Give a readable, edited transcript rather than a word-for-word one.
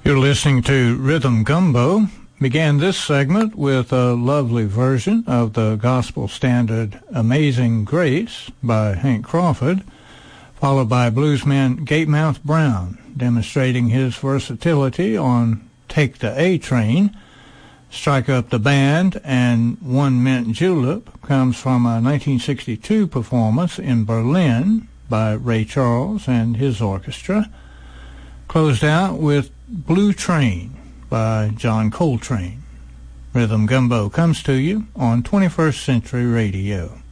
You're listening to Rhythm Gumbo. Began this segment with a lovely version of the gospel standard Amazing Grace by Hank Crawford, followed by bluesman Gatemouth Brown, demonstrating his versatility on Take the A Train. Strike Up the Band and One Mint Julep comes from a 1962 performance in Berlin by Ray Charles and his orchestra. Closed out with Blue Train by John Coltrane. Rhythm Gumbo comes to you on 21st Century Radio.